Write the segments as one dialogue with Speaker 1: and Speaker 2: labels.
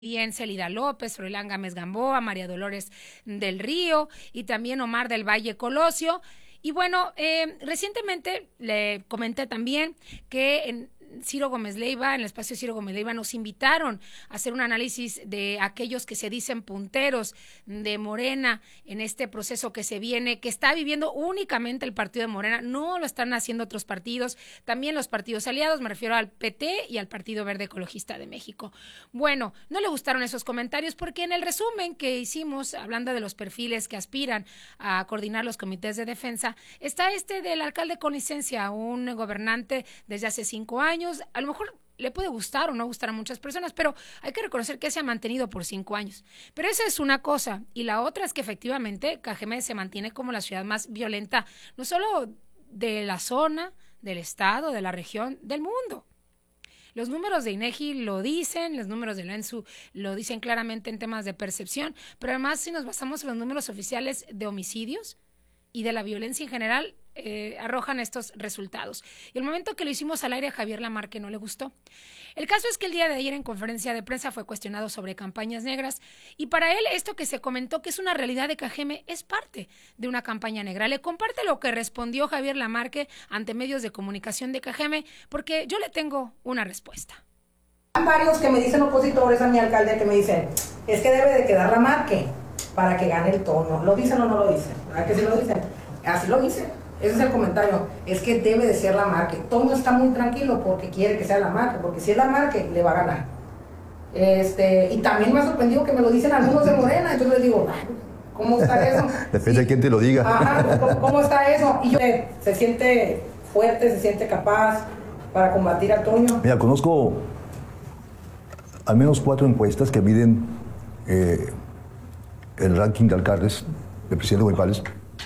Speaker 1: Bien, Celida López, Froilán Gámez Gamboa, María Dolores del Río y también Omar del Valle Colosio. Y bueno, recientemente le comenté también que en Ciro Gómez Leiva, en el espacio Ciro Gómez Leiva, nos invitaron a hacer un análisis de aquellos que se dicen punteros de Morena en este proceso que se viene, que está viviendo únicamente el partido de Morena, no lo están haciendo otros partidos, también los partidos aliados, me refiero al PT y al Partido Verde Ecologista de México. Bueno, no le gustaron esos comentarios porque en el resumen que hicimos, hablando de los perfiles que aspiran a coordinar los comités de defensa, está este del alcalde con licencia, un gobernante desde hace 5 años. A lo mejor le puede gustar o no gustar a muchas personas, pero hay que reconocer que se ha mantenido por 5 años. Pero esa es una cosa, y la otra es que efectivamente Cajeme se mantiene como la ciudad más violenta, no solo de la zona, del estado, de la región, del mundo. Los números de INEGI lo dicen, los números de la ENSU lo dicen claramente en temas de percepción, pero además si nos basamos en los números oficiales de homicidios y de la violencia en general, arrojan estos resultados. Y el momento que lo hicimos al aire a Javier Lamarque no le gustó. El caso es que el día de ayer en conferencia de prensa fue cuestionado sobre campañas negras y para él esto que se comentó que es una realidad de Cajeme es parte de una campaña negra. Le comparte lo que respondió Javier Lamarque ante medios de comunicación de Cajeme porque yo le tengo una respuesta.
Speaker 2: Hay varios que me dicen opositores a mi alcalde que me dicen, es que debe de quedar Lamarque para que gane el tono. ¿Lo dicen o no lo dicen? ¿Verdad que sí lo dicen? Así lo dicen. Ese es el comentario. Es que debe de ser Lamarque. Tono está muy tranquilo porque quiere que sea Lamarque, porque si es Lamarque, le va a ganar. Y también me ha sorprendido que me lo dicen algunos de Morena. Entonces les digo, ¿cómo está eso?
Speaker 3: Depende de quién te lo diga.
Speaker 2: Ajá, ¿cómo está eso? Y yo, se siente fuerte, se siente capaz para combatir a Toño.
Speaker 3: Mira, conozco al menos 4 encuestas que miden el ranking de alcaldes del presidente municipales.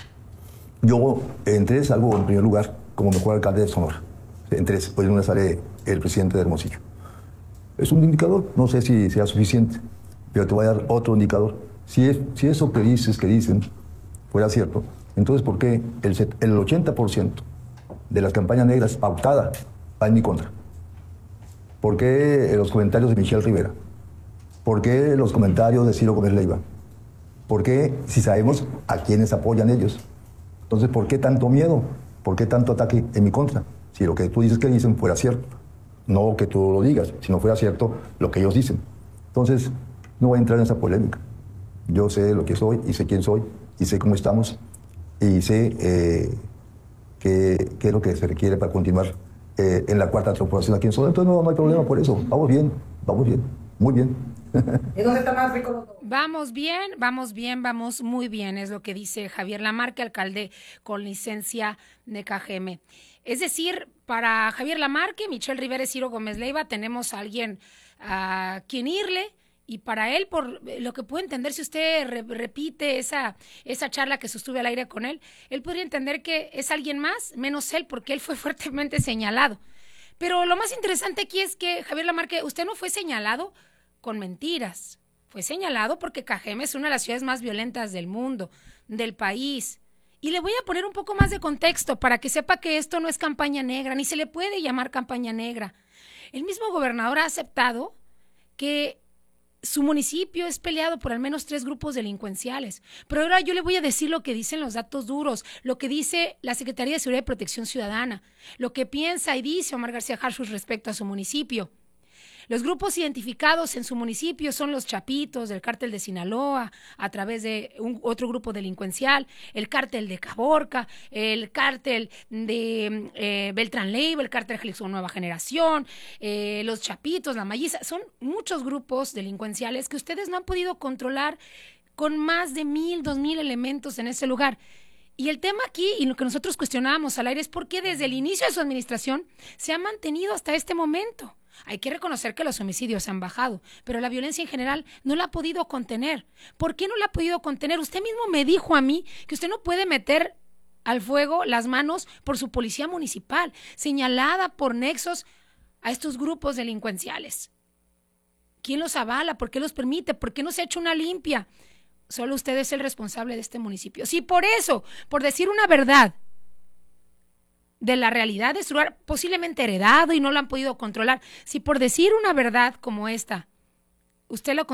Speaker 3: Yo en 3 salgo en primer lugar como mejor alcalde de Sonora. En 3, pues en una sale el presidente de Hermosillo. Es un indicador, no sé si sea suficiente, pero te voy a dar otro indicador. Si eso que dicen fuera cierto, entonces ¿por qué el 80% de las campañas negras pautada va en mi contra? ¿Por qué los comentarios de Michelle Rivera? ¿Por qué los comentarios de Ciro Gómez Leiva? ¿Por qué si sabemos a quiénes apoyan ellos? Entonces, ¿por qué tanto miedo? ¿Por qué tanto ataque en mi contra? Si lo que tú dices que dicen fuera cierto. No que tú lo digas, si no fuera cierto lo que ellos dicen. Entonces, no voy a entrar en esa polémica. Yo sé lo que soy y sé quién soy y sé cómo estamos y sé qué es lo que se requiere para continuar en la 4ª transformación aquí en Sonora. Entonces, no hay problema por eso. Vamos bien, muy bien.
Speaker 2: ¿Y dónde está más rico los dos?
Speaker 1: Vamos muy bien, es lo que dice Javier Lamarque, alcalde con licencia de Cajeme. Es decir, para Javier Lamarque, Michelle Rivera y Ciro Gómez Leiva, tenemos a alguien a quien irle, y para él, por lo que puede entender, si usted repite esa charla que sostuve al aire con él podría entender que es alguien más, menos él, porque él fue fuertemente señalado. Pero lo más interesante aquí es que, Javier Lamarque, usted no fue señalado con mentiras. Fue señalado porque Cajeme es una de las ciudades más violentas del mundo, del país. Y le voy a poner un poco más de contexto para que sepa que esto no es campaña negra, ni se le puede llamar campaña negra. El mismo gobernador ha aceptado que su municipio es peleado por al menos 3 grupos delincuenciales. Pero ahora yo le voy a decir lo que dicen los datos duros, lo que dice la Secretaría de Seguridad y Protección Ciudadana, lo que piensa y dice Omar García Harfuch respecto a su municipio. Los grupos identificados en su municipio son los Chapitos del cártel de Sinaloa, a través de otro grupo delincuencial, el cártel de Caborca, el cártel de Beltrán Leiva, el cártel Jalisco Nueva Generación, los Chapitos, la Malliza. Son muchos grupos delincuenciales que ustedes no han podido controlar con más de 1,000, 2,000 elementos en ese lugar. Y el tema aquí, y lo que nosotros cuestionábamos al aire, es por qué desde el inicio de su administración se ha mantenido hasta este momento. Hay que reconocer que los homicidios han bajado, pero la violencia en general no la ha podido contener. ¿Por qué no la ha podido contener? Usted mismo me dijo a mí que usted no puede meter al fuego las manos por su policía municipal, señalada por nexos a estos grupos delincuenciales. ¿Quién los avala? ¿Por qué los permite? ¿Por qué no se ha hecho una limpia? Solo usted es el responsable de este municipio. Sí, por eso, por decir una verdad de la realidad de su lugar, posiblemente heredado y no lo han podido controlar. Si por decir una verdad como esta ¿Usted lo